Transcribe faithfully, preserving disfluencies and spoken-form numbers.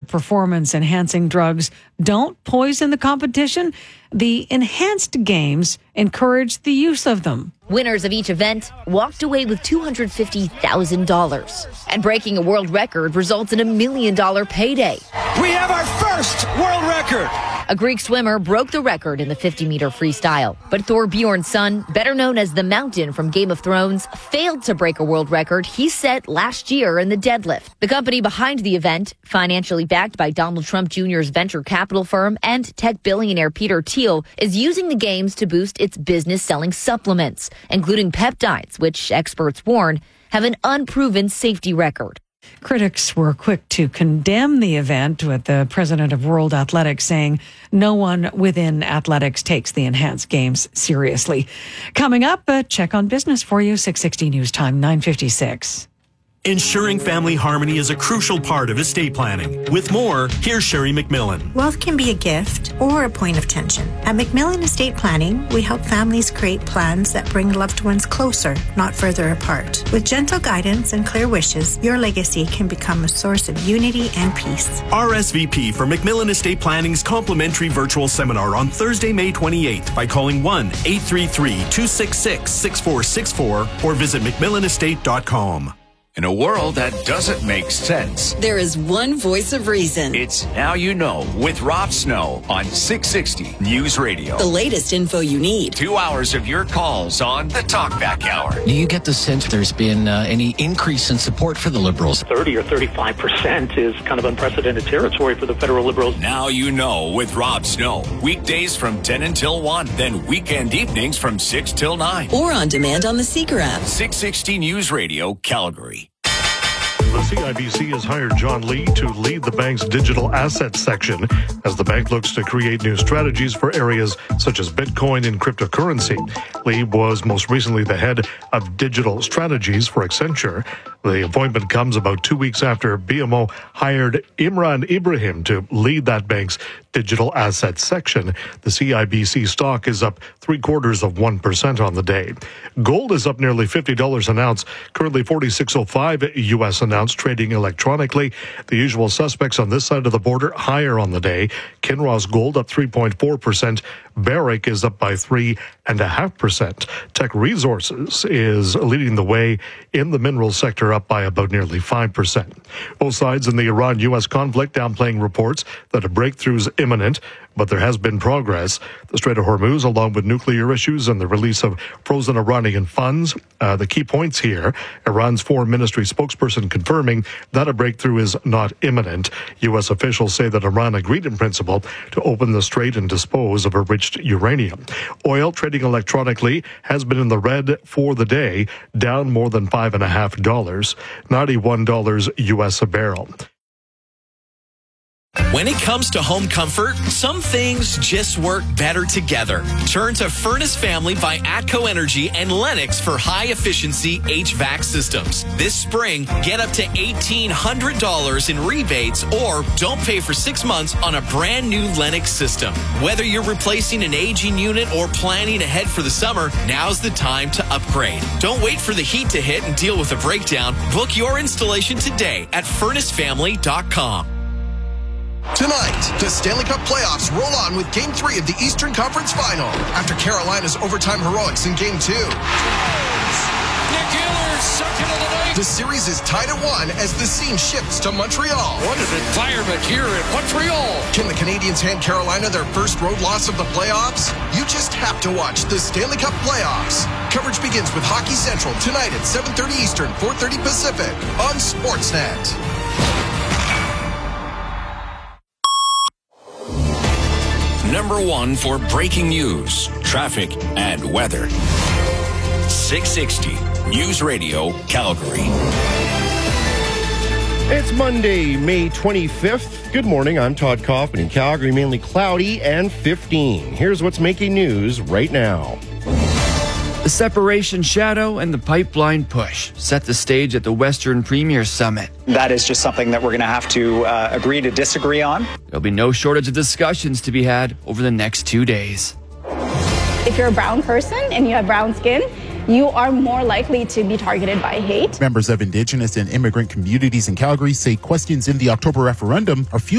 performance-enhancing drugs don't poison the competition, the enhanced games encourage the use of them. Winners of each event walked away with two hundred fifty thousand dollars. And breaking a world record results in a million dollar payday. We have our first world record. A Greek swimmer broke the record in the fifty meter freestyle. But Thorbjorn's son, better known as the Mountain from Game of Thrones, failed to break a world record he set last year in the deadlift. The company behind the event, financially backed by Donald Trump Junior's venture capital firm and tech billionaire Peter Thiel, is using the games to boost its business selling supplements, including peptides, which experts warn have an unproven safety record. Critics were quick to condemn the event, with the president of World Athletics saying no one within athletics takes the enhanced games seriously. Coming up, a check on business for you, six sixty News Time, nine fifty-six. Ensuring family harmony is a crucial part of estate planning. With more, here's Sherry McMillan. Wealth can be a gift or a point of tension. At McMillan Estate Planning, we help families create plans that bring loved ones closer, not further apart. With gentle guidance and clear wishes, your legacy can become a source of unity and peace. R S V P for McMillan Estate Planning's complimentary virtual seminar on Thursday, May twenty-eighth by calling one eight three three, two six six, six four six four or visit mcmillan estate dot com. In a world that doesn't make sense, there is one voice of reason. It's Now You Know with Rob Snow on six sixty News Radio. The latest info you need. Two hours of your calls on the Talkback Hour. Do you get the sense there's been uh, any increase in support for the Liberals? thirty or thirty-five percent is kind of unprecedented territory for the federal Liberals. Now You Know with Rob Snow. Weekdays from ten until one, then weekend evenings from six till nine. Or on demand on the Seeker app. six sixty News Radio, Calgary. The C I B C has hired John Lee to lead the bank's digital assets section as the bank looks to create new strategies for areas such as Bitcoin and cryptocurrency. Lee was most recently the head of digital strategies for Accenture. The appointment comes about two weeks after B M O hired Imran Ibrahim to lead that bank's digital assets section. The C I B C stock is up three quarters of one percent on the day. Gold is up nearly fifty dollars an ounce, currently forty-six oh five U S an ounce, trading electronically. The usual suspects on this side of the border higher on the day. Kinross Gold up three point four percent. Barrick is up by three point five percent. Teck Resources is leading the way in the mineral sector, up by about nearly five percent. Both sides in the Iran-U S conflict downplaying reports that a breakthrough is imminent, but there has been progress. The Strait of Hormuz, along with nuclear issues and the release of frozen Iranian funds. Uh, the key points here, Iran's foreign ministry spokesperson confirming that a breakthrough is not imminent. U S officials say that Iran agreed in principle to open the strait and dispose of enriched uranium. Oil trading electronically has been in the red for the day, down more than five and a half dollars, ninety-one dollars U S a barrel. When it comes to home comfort, some things just work better together. Turn to Furnace Family by Atco Energy and Lennox for high-efficiency H V A C systems. This spring, get up to eighteen hundred dollars in rebates or don't pay for six months on a brand new Lennox system. Whether you're replacing an aging unit or planning ahead for the summer, now's the time to upgrade. Don't wait for the heat to hit and deal with a breakdown. Book your installation today at furnace family dot com. Tonight, the Stanley Cup playoffs roll on with Game three of the Eastern Conference Final after Carolina's overtime heroics in Game two. Nick Ehlers, second of the night. The series is tied at one as the scene shifts to Montreal. What an environment here in Montreal. Can the Canadiens hand Carolina their first road loss of the playoffs? You just have to watch the Stanley Cup playoffs. Coverage begins with Hockey Central tonight at seven thirty Eastern, four thirty Pacific on Sportsnet. Number one for breaking news, traffic, and weather. six sixty News Radio, Calgary. It's Monday, May twenty-fifth. Good morning, I'm Todd Kaufman. In Calgary, mainly cloudy and fifteen. Here's what's making news right now. The separation shadow and the pipeline push set the stage at the Western Premier Summit. That is just something that we're going to have to uh, agree to disagree on. There'll be no shortage of discussions to be had over the next two days. If you're a brown person and you have brown skin, you are more likely to be targeted by hate. Members of Indigenous and immigrant communities in Calgary say questions in the October referendum are fueling